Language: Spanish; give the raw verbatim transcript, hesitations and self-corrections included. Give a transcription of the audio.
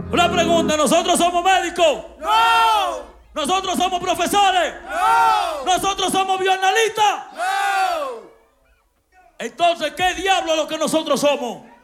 Una pregunta, ¿nosotros somos médicos? ¡No! ¿Nosotros somos profesores? ¡No! ¿Nosotros somos bioanalistas? ¡No! Entonces, ¿qué diablo es lo que nosotros somos?